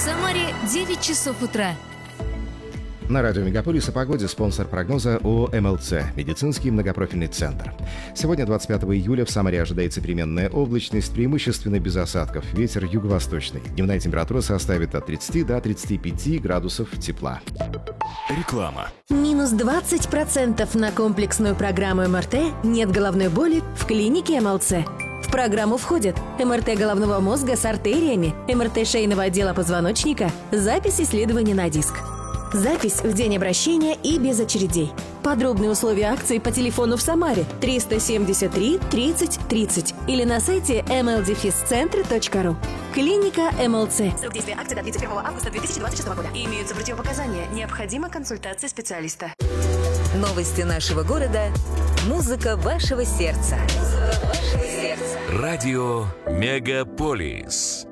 Самаре 9 часов утра. На радио «Мегаполис» о погоде спонсор прогноза ООО «МЛЦ» – медицинский многопрофильный центр. Сегодня, 25 июля, в Самаре ожидается переменная облачность, преимущественно без осадков. Ветер юго-восточный. Дневная температура составит от 30 до 35 градусов тепла. Реклама. Минус 20% на комплексную программу МРТ «Нет головной боли» в клинике МЛЦ. В программу входят МРТ головного мозга с артериями, МРТ шейного отдела позвоночника, запись исследования на диск. Запись в день обращения и без очередей. Подробные условия акции по телефону в Самаре 373 30 30 или на сайте mldefiscentre.ru. Клиника МЛЦ. Срок действия акции до 31 августа 2026 года. Имеются противопоказания. Необходима консультация специалиста. Новости нашего города. Музыка вашего сердца. Радио «Мегаполис».